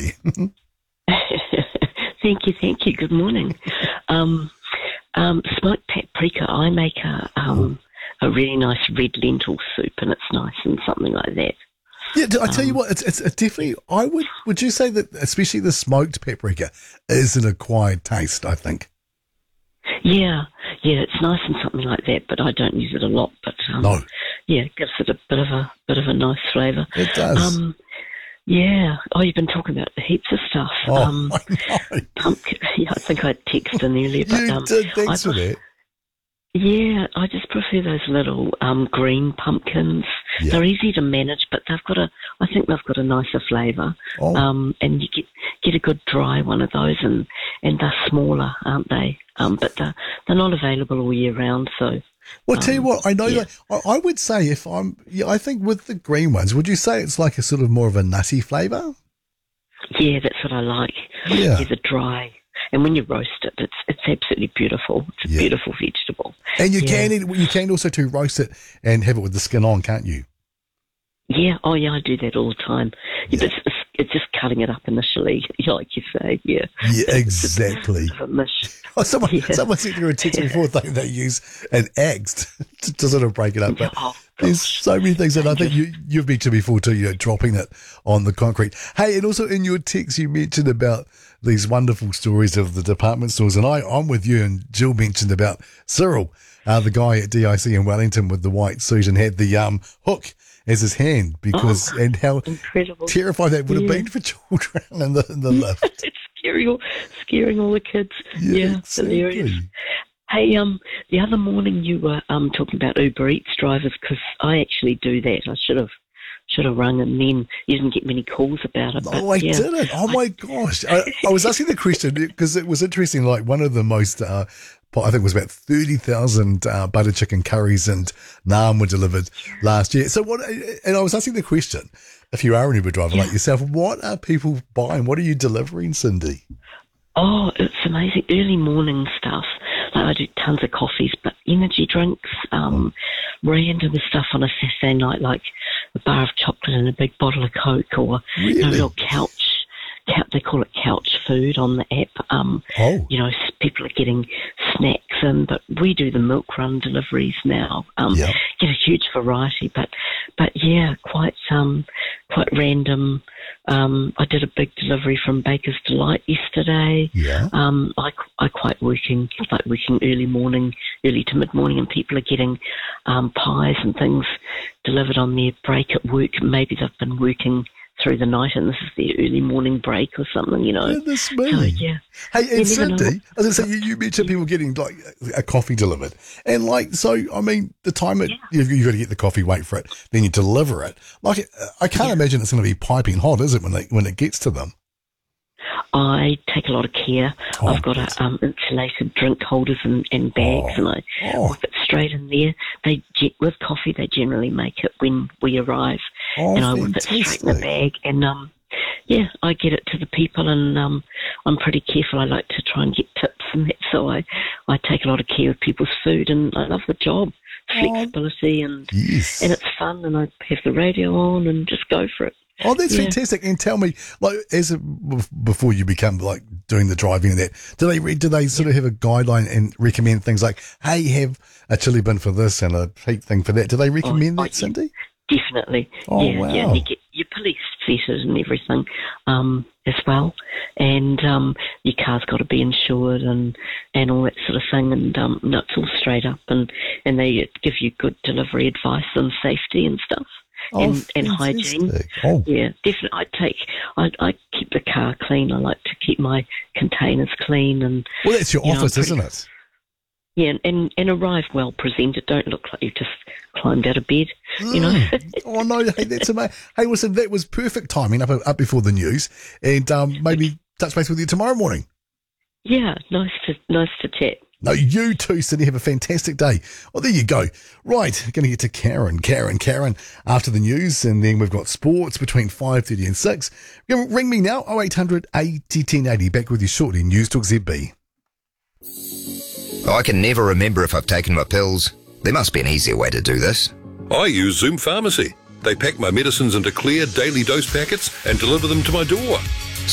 today. Thank you. Good morning. Smoked paprika. I make a really nice red lentil soup, and it's nice and something like that. Yeah, I tell you what, it's definitely. Would you say that, especially the smoked paprika, is an acquired taste? I think. Yeah, it's nice and something like that, but I don't use it a lot. But No. Yeah, it gives it a bit of a nice flavour. It does. Yeah. Oh, you've been talking about heaps of stuff. I know. Pumpkin. Yeah, I think I texted in earlier. But, You did. Thanks for that. Yeah, I just prefer those little green pumpkins. Yeah. They're easy to manage, but I think they've got a nicer flavour. Oh. And you get a good dry one of those, and they're smaller, aren't they? But they're not available all year round, so. Well, tell you what, I know yeah. that I would say I think with the green ones, would you say it's like a sort of more of a nutty flavour? Yeah, that's what I like. Yeah. The dry. And when you roast it, it's absolutely beautiful. It's a beautiful vegetable. And you can also to roast it and have it with the skin on, can't you? Yeah, I do that all the time. Yeah, but it's just cutting it up initially, like you say, yeah. Yeah, exactly. Someone sent through a text before they use an axe to sort of break it up. But there's so many things that I think you've mentioned before too, dropping it on the concrete. Hey, and also in your text you mentioned about these wonderful stories of the department stores, and I'm with you, and Jill mentioned about Cyril, the guy at DIC in Wellington with the white suit and had the hook as his hand, and how incredible. Terrified that would have been for children in the lift. It's scaring all the kids. Yeah, exactly. Hilarious. Hey, the other morning you were talking about Uber Eats drivers, because I actually do that. I should have rung, and then you didn't get many calls about it. I didn't. Oh my gosh! I was asking the question because it was interesting. Like one of the most. I think it was about 30,000 butter chicken curries and naan were delivered last year. So and I was asking the question, if you are an Uber driver like yourself, what are people buying? What are you delivering, Cindy? Oh, it's amazing. Early morning stuff. Like I do tons of coffees, but energy drinks, random stuff on a Saturday night, like a bar of chocolate and a big bottle of Coke, or really? a little couch. They call it couch food on the app. People are getting snacks in, but we do the milk run deliveries now. Get a huge variety, but yeah, quite random. I did a big delivery from Baker's Delight yesterday. Yeah. I like working early to mid morning, and people are getting pies and things delivered on their break at work. Maybe they've been working through the night, and this is their early morning break or something, Goodness me. So, yeah. Hey, and Cindy, I was going to say, you mentioned people getting like a coffee delivered, and I mean, the time you've got to get the coffee, wait for it, then you deliver it. Like, I can't imagine it's going to be piping hot, is it, when it gets to them? I take a lot of care. I've got insulated drink holders and bags, and I whip it straight in there. With coffee, they generally make it when we arrive, and I whip it straight in the bag. And I get it to the people, and I'm pretty careful. I like to try and get tips and that, so I take a lot of care of people's food, and I love the job. Flexibility and it's fun, and I have the radio on and just go for it. Oh, that's fantastic! And tell me, like, before you become like doing the driving and that, do they sort of have a guideline and recommend things like, hey, have a chili bin for this and a heat thing for that? Do they recommend that, Cindy? Definitely. Oh, wow. Yeah. You get your police vetted and everything as well, and your car's got to be insured and all that sort of thing, and it's all straight up, and they give you good delivery advice on safety and stuff. And hygiene. Oh. Yeah, definitely. I keep the car clean. I like to keep my containers clean. And well, that's your office, isn't it? Yeah, and arrive well presented. Don't look like you've just climbed out of bed, Oh, no, hey, that's amazing. Hey, listen, that was perfect timing up before the news, and maybe touch base with you tomorrow morning. Yeah, nice to chat. No, you too, Cindy. Have a fantastic day. Well, there you go. Right, going to get to Karen after the news, and then we've got sports between 5:30 and 6. Ring me now, 0800 80 1080. Back with you shortly. News Talk ZB. I can never remember if I've taken my pills. There must be an easier way to do this. I use Zoom Pharmacy. They pack my medicines into clear daily dose packets and deliver them to my door.